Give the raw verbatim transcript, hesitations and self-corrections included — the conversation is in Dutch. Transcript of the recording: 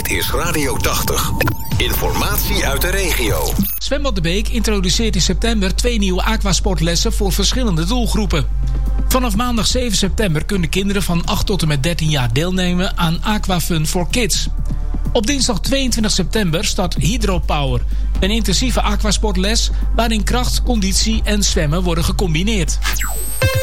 Dit is Radio tachtig. Informatie uit de regio. Zwembad De Beek introduceert in september twee nieuwe aquasportlessen voor verschillende doelgroepen. Vanaf maandag zeven september kunnen kinderen van acht tot en met dertien jaar deelnemen aan Aquafun for Kids. Op dinsdag tweeëntwintig september start Hydropower, een intensieve aquasportles waarin kracht, conditie en zwemmen worden gecombineerd.